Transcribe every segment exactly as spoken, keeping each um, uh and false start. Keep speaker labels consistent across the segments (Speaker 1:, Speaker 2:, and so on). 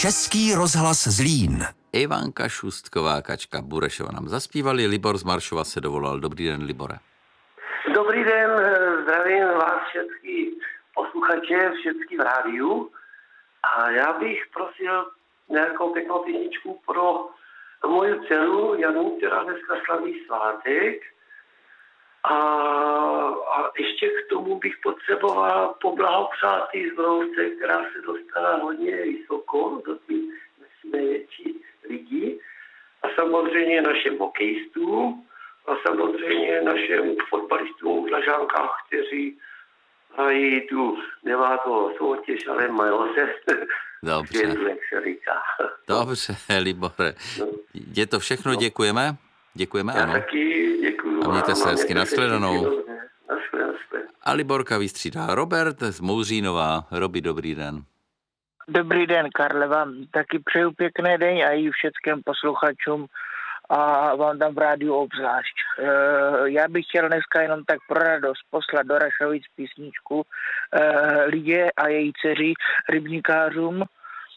Speaker 1: Český rozhlas Zlín.
Speaker 2: Ivanka Šustková, Kačka Burešova nám zaspívali, Libor z Maršova se dovolal. Dobrý den, Libore.
Speaker 3: Dobrý den, zdravím vás všetky posluchače, všetky v rádiu. A já bych prosil nějakou pěknou písničku pro moju dceru Janu, která dneska slaví svátek. A, a ještě k tomu bych potřeboval poblahopřát té zbrojovce, která se dostala hodně vysoko do těch největší lidí. A samozřejmě našim hokejistům a samozřejmě našim fotbalistům v Lažánkách, kteří hrají tu devátou soutěž, ale mají se
Speaker 2: Dobře.
Speaker 3: světlu, jak se říká.
Speaker 2: Dobře, Libore. Je to všechno, děkujeme. Děkujeme,
Speaker 3: Já
Speaker 2: ano.
Speaker 3: taky děkuju.
Speaker 2: A mějte se hezky, nashledanou.
Speaker 3: Nashledanou.
Speaker 2: A Liborka vystřídá Robert z Mouřínová. Robi, dobrý den.
Speaker 4: Dobrý den, Karle, vám taky přeju pěkný den a i všem posluchačům a vám tam v rádiu obzvlášť. E, já bych chtěl dneska jenom tak pro radost poslat do Rašovic písničku e, Lidě a její dceři rybníkářům.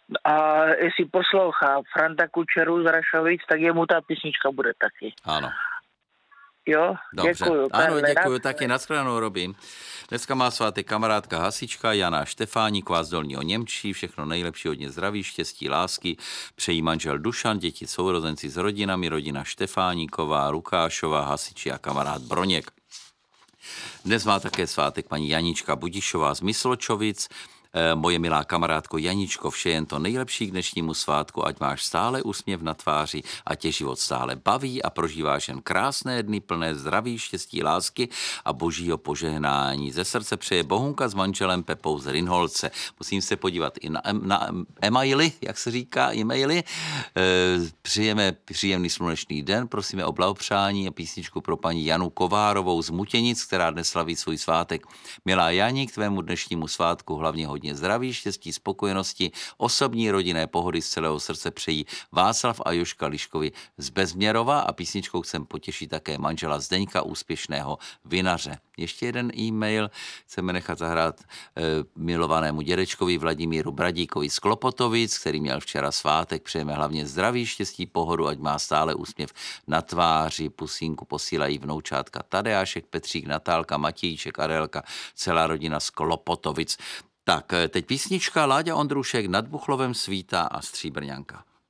Speaker 4: A jestli poslouchá Franta Kučeru z Rašovic, tak jemu ta písnička bude taky.
Speaker 2: Ano.
Speaker 4: Jo,
Speaker 2: Dobře.
Speaker 4: děkuju.
Speaker 2: Ano,
Speaker 4: Karle,
Speaker 2: děkuju,
Speaker 4: na...
Speaker 2: taky nashledanou, Robin. Dneska má svátek kamarádka hasička Jana Štefáníková z Dolního Němčí. Všechno nejlepší, hodně zdraví, štěstí, lásky. Přejí manžel Dušan, děti sourozenci s rodinami, rodina Štefáníková, Lukášová, hasiči a kamarád Broněk. Dnes má také svátek paní Janička Budišová z Mysločovic. Moje milá kamarádko Janičko, vše jen to nejlepší k dnešnímu svátku, ať máš stále úsměv na tváři, ať tě život stále baví a prožíváš jen krásné dny plné zdraví, štěstí, lásky a božího požehnání. Ze srdce přeje Bohunka s manželem Pepou z Rinholce. Musím se podívat i na, na e-maily, jak se říká, e-maily. Přejeme příjemný slunečný den, prosíme o blahopřání a písničku pro paní Janu Kovárovou z Mutěnic, která dnes slaví svůj svátek. Milá Jani, k tvému dnešnímu svátku hlavně hodně zdraví, štěstí, spokojenosti, osobní rodinné pohody z celého srdce přejí Václav a Joška Liškovi z Bezměrova a písničkou chcem potěšit také manžela Zdeňka, úspěšného vinaře. Ještě jeden e-mail chceme nechat zahrát e, milovanému dědečkovi Vladimíru Bradíkovi z Klopotovic, který měl včera svátek. Přejeme hlavně zdraví, štěstí, pohodu, ať má stále úsměv na tváři. Pusínku posílají vnoučátka Tadeášek, Petřík, Natálka, Matějček, Adélka, celá rodina z Klopotovic. Tak, teď písnička Láďa Ondrušek Nad Buchlovem svítá a Stříbrňanka.